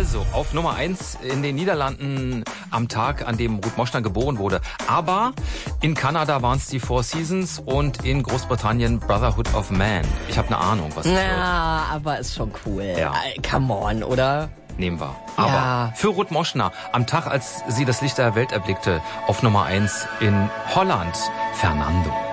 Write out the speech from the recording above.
Also, auf Nummer 1 in den Niederlanden am Tag, an dem Ruth Moschner geboren wurde. Aber in Kanada waren es die Four Seasons und in Großbritannien Brotherhood of Man. Ich habe eine Ahnung, was das wird. Ja, aber ist schon cool. Ja. Come on, oder? Nehmen wir. Aber Ja. für Ruth Moschner, am Tag, als sie das Licht der Welt erblickte, auf Nummer 1 in Holland, Fernando.